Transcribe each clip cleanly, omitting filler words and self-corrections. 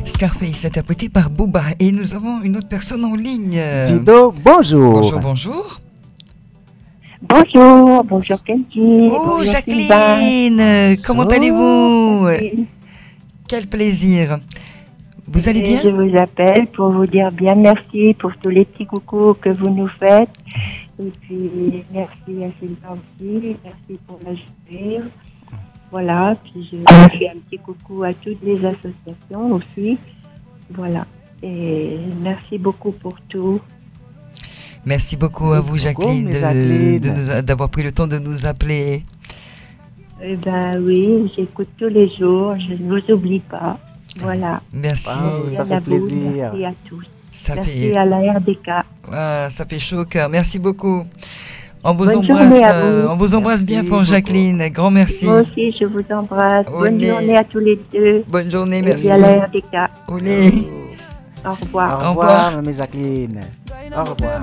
Scarface interprété par Booba. Et nous avons une autre personne en ligne. Dido, bonjour. Bonjour, bonjour. Bonjour Kenji. Oh, bonjour Jacqueline, comment allez-vous? Quel plaisir. Vous allez bien? Je vous appelle pour vous dire bien merci pour tous les petits coucous que vous nous faites. Et puis merci à Sylvain aussi, merci pour la journée. Voilà, puis je fais un petit coucou à toutes les associations aussi. Voilà, et merci beaucoup pour tout. Merci beaucoup à vous, Jacqueline, d'avoir pris le temps de nous appeler. Eh ben oui, j'écoute tous les jours, je ne vous oublie pas. Voilà. Merci. Wow, ça fait plaisir. Merci à tous. Merci à la RDK. Ah, ça fait chaud au cœur. Merci beaucoup. On vous Bonne embrasse. journée à vous. On vous embrasse bien fort, Jacqueline. Grand merci. Moi aussi, je vous embrasse. Bonne journée à tous les deux. Bonne journée, merci. Et à la RDK. Olé. Au revoir. Au revoir, Mme Jacqueline. Au revoir.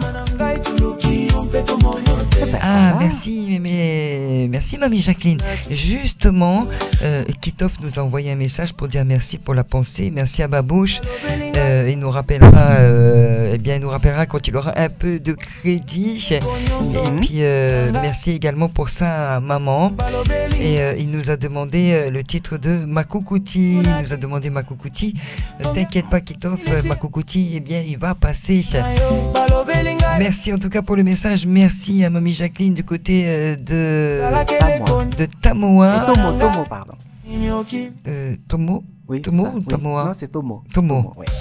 Ah, merci, merci, Mamie Jacqueline. Justement, Kitov nous a envoyé un message pour dire merci pour la pensée. Merci à Babouche. Il nous rappellera, il nous rappellera quand il aura un peu de crédit. Et puis, merci également pour ça à maman. Et il nous a demandé le titre de Makoukouti. Il nous a demandé Makoukouti. T'inquiète pas, Kitov, Makoukouti, eh bien, il va passer. Merci en tout cas pour le message. Merci à Mamie Jacqueline du côté de Tamoa. Tomo, pardon. Tomo? Oui, Tomo ça, ou Tamoa? Non, c'est Tomo. Tomo. Oui.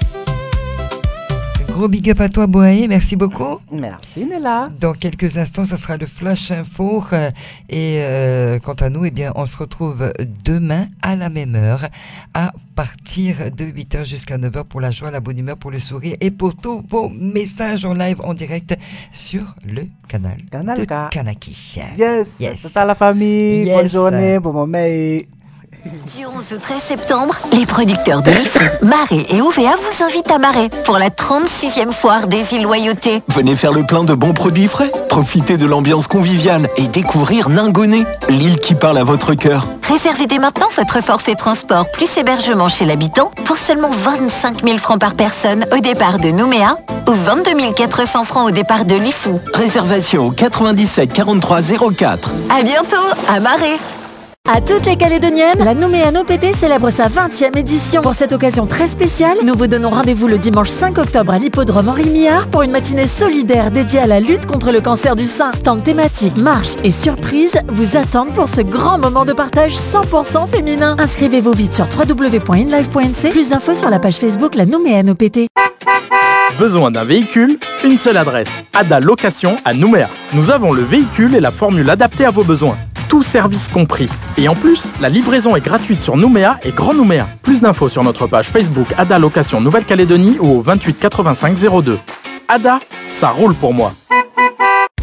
Gros big up à toi, Boaé. Merci beaucoup. Merci, Nella. Dans quelques instants, ça sera le Flash Info. Et quant à nous, eh bien, on se retrouve demain à la même heure, à partir de 8h jusqu'à 9h pour la joie, la bonne humeur, pour le sourire et pour tous vos messages en live, en direct sur le canal de K. Kanaki. Yes. C'est à la famille. Yes. Bonne journée, bon moment. Du 11 au 13 septembre, les producteurs de l'IF, Marais et OVA vous invitent à Marais pour la 36e foire des îles Loyauté. Venez faire le plein de bons produits frais, profitez de l'ambiance conviviale et découvrir Ningoné, l'île qui parle à votre cœur. Réservez dès maintenant votre forfait transport plus hébergement chez l'habitant pour seulement 25 000 francs par personne au départ de Nouméa ou 22 400 francs au départ de Lifou. Réservation au 97 43 04. À bientôt à Marais. À toutes les Calédoniennes, la Nouméa OPT célèbre sa 20e édition. Pour cette occasion très spéciale, nous vous donnons rendez-vous le dimanche 5 octobre à l'hippodrome Henri Millard pour une matinée solidaire dédiée à la lutte contre le cancer du sein. Stand thématique, marche et surprise vous attendent pour ce grand moment de partage 100% féminin. Inscrivez-vous vite sur www.inlive.nc. Plus d'infos sur la page Facebook La Nouméa OPT. Besoin d'un véhicule? Une seule adresse, Ada Location à Nouméa. Nous avons le véhicule et la formule adaptée à vos besoins. Tout service compris. Et en plus, la livraison est gratuite sur Nouméa et Grand Nouméa. Plus d'infos sur notre page Facebook Ada Location Nouvelle-Calédonie ou au 28 85 02. Ada, ça roule pour moi.